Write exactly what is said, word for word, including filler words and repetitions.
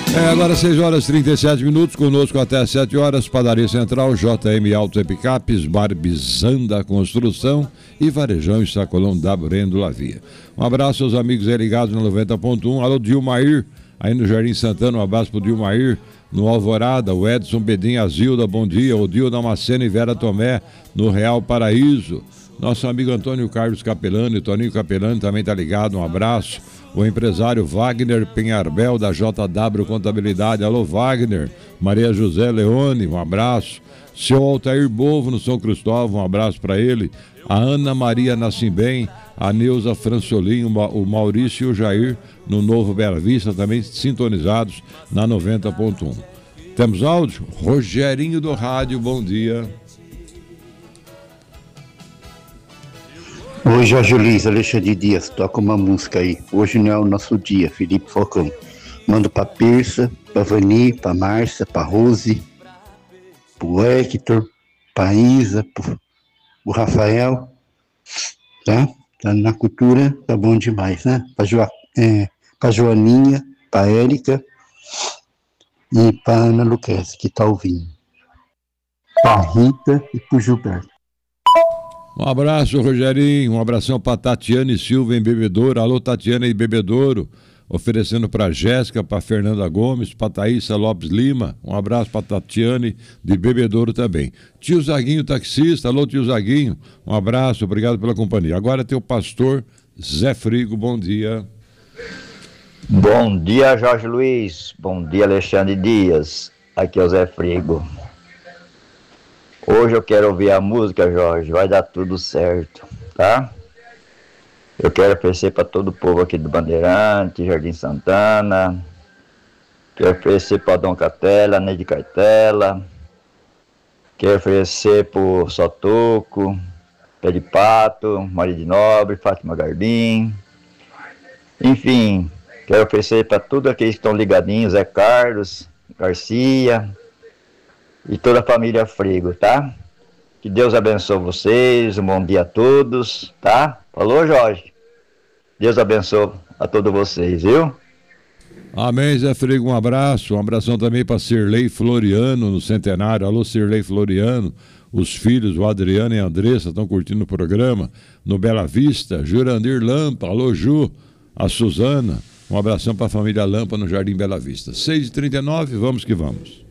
É, agora seis horas e trinta e sete minutos, conosco até sete horas, Padaria Central, J M Auto e Picapes, Barbizanda Construção e Varejão e Sacolão da Brendo Lavia. Um abraço aos amigos aí ligados no noventa ponto um. Alô, Dilmair, aí no Jardim Santana, um abraço pro Dilmair. No Alvorada, o Edson Bedinha, Azilda, bom dia. O Dio Damasceno e Vera Tomé, no Real Paraíso. Nosso amigo Antônio Carlos Capelani, Toninho Capelani também tá ligado, um abraço. O empresário Wagner Penharbel, da J W Contabilidade. Alô, Wagner. Maria José Leone, um abraço. Seu Altair Bovo, no São Cristóvão, um abraço para ele. A Ana Maria Nassimbem, a Neuza Franciolim, o Maurício e o Jair, no Novo Bela Vista, também sintonizados na noventa ponto um. Temos áudio? Rogerinho do Rádio, bom dia. Oi, Jorge Luiz, Alexandre Dias, toca uma música aí. Hoje não é o nosso dia, Felipe Falcão. Mando pra Persa, pra Vani, pra Márcia, pra Rose, pro Hector, pra Isa, pro, pro Rafael, tá? Tá na cultura, tá bom demais, né? Pra, jo, é, pra Joaninha, pra Érica e pra Ana Luquez, que tá ouvindo. Pra Rita e pro Gilberto. Um abraço, Rogerinho, um abração para Tatiane Silva em Bebedouro. Alô, Tatiana em Bebedouro, oferecendo para Jéssica, para Fernanda Gomes, para Thaísa Lopes Lima. Um abraço para Tatiane de Bebedouro também. Tio Zaguinho, taxista. Alô, tio Zaguinho, um abraço, obrigado pela companhia. Agora tem o pastor Zé Frigo, bom dia. Bom dia, Jorge Luiz, bom dia, Alexandre Dias. Aqui é o Zé Frigo. Hoje eu quero ouvir a música, Jorge, vai dar tudo certo, tá? Eu quero oferecer para todo o povo aqui do Bandeirante, Jardim Santana. Quero oferecer para Dom Catela, Neide Cartela. Quero oferecer para o Sotoco, Pé de Pato, Maria de Nobre, Fátima Garbim. Enfim, quero oferecer para todos aqueles que estão ligadinhos, Zé Carlos, Garcia e toda a família Frigo, tá? Que Deus abençoe vocês, um bom dia a todos, tá? Falou, Jorge? Deus abençoe a todos vocês, viu? Amém, Zé Frigo, um abraço, um abração também para Cirlei Floriano, no Centenário. Alô, Cirlei Floriano, os filhos, o Adriano e a Andressa, estão curtindo o programa. No Bela Vista, Jurandir Lampa, alô, Ju, a Suzana, um abração para a família Lampa no Jardim Bela Vista. seis e trinta e nove, vamos que vamos.